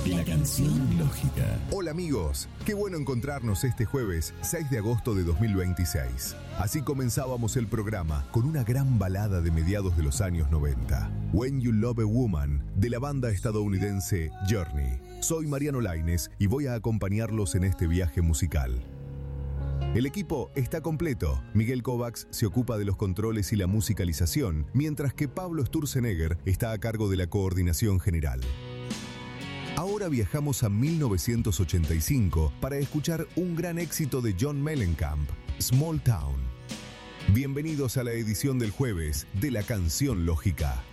La canción lógica. Hola amigos, qué bueno encontrarnos este jueves 6 de agosto de 2026. Así comenzábamos el programa con una gran balada de mediados de los años 90. When You Love a Woman, de la banda estadounidense Journey. Soy Mariano Lainez y voy a acompañarlos en este viaje musical. El equipo está completo. Miguel Kovacs se ocupa de los controles y la musicalización, mientras que Pablo Sturzenegger está a cargo de la coordinación general. Ahora viajamos a 1985 para escuchar un gran éxito de John Mellencamp, Small Town. Bienvenidos a la edición del jueves de La Canción Lógica.